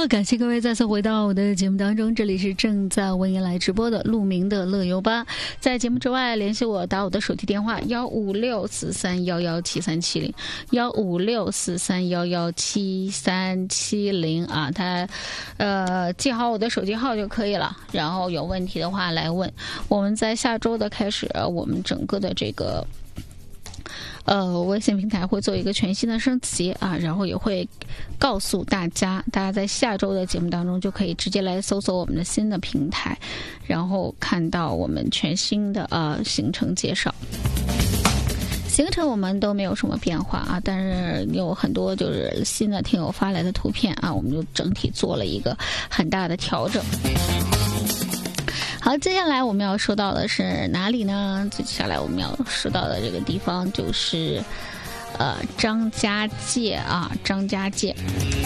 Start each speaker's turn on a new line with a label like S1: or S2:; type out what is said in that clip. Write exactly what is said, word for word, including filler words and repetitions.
S1: 感谢各位再次回到我的节目当中，这里是正在为您来直播的鹿鸣的乐游吧。在节目之外联系我，打我的手机电话幺五六四三幺幺七三七零幺五六四三幺幺七三七零啊，他呃记好我的手机号就可以了，然后有问题的话来问。我们在下周的开始，我们整个的这个呃，微信平台会做一个全新的升级啊，然后也会告诉大家，大家在下周的节目当中就可以直接来搜索我们的新的平台，然后看到我们全新的呃行程介绍。行程我们都没有什么变化啊，但是有很多就是新的听友发来的图片啊，我们就整体做了一个很大的调整。好，接下来我们要说到的是哪里呢？接下来我们要说到的这个地方就是呃张家界啊，张家界。